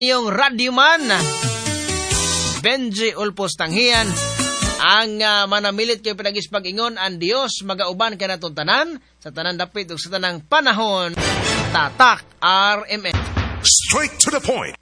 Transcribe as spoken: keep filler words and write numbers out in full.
Yung radyoman, Benji Ulpos Tanghian, ang uh, manamilit kayo pinagispag-ingon, ang Diyos magauban ka na tanan, sa tanan dapit o sa tanang panahon, Tatak R M N. Straight to the point.